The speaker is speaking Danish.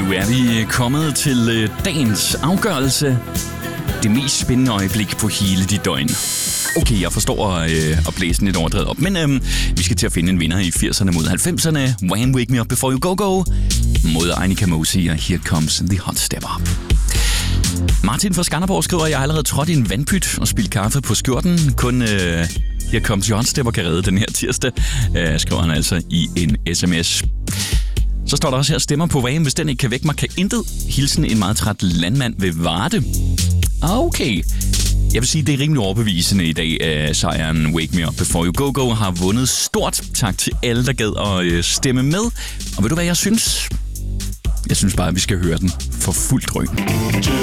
er vi kommet til dagens afgørelse. Det mest spændende øjeblik på hele dit døgn. Okay, jeg forstår at blæse lidt overdrevet op, men vi skal til at finde en vinder i 80'erne mod 90'erne. Wham! Wake Me Up Before You Go Go mod Ainika Mosi og Here Comes the Hot Stepper. Martin fra Skanderborg skriver, at jeg allerede trådt i en vandpyt og spildt kaffe på skjorten. Kun Here Comes the Hot Stepper kan redde den her tirsdag, skriver han altså i en sms. Så står der også her, stemmer på Wham! Hvis den ikke kan vække mig, kan intet. Hilsen en meget træt landmand ved Varde. Okay. Jeg vil sige, det er rimelig overbevisende i dag, at sejren Wake Me Up Before You Go Go har vundet stort. Tak til alle, der gad at stemme med. Og ved du, hvad jeg synes? Jeg synes bare, at vi skal høre den for fuldt drøn.